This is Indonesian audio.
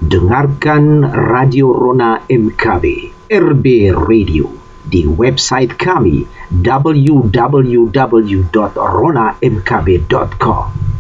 Dengarkan Radio Rona MKB, RB Radio, di website kami www.ronamkb.com.